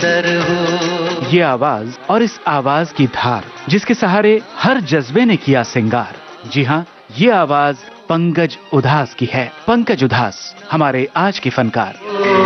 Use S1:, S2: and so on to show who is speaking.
S1: सुंदर हो।
S2: ये आवाज और इस आवाज की धार, जिसके सहारे हर जज्बे ने किया सिंगार। जी हाँ, ये आवाज पंकज उधास की है। पंकज उधास हमारे आज के फनकार।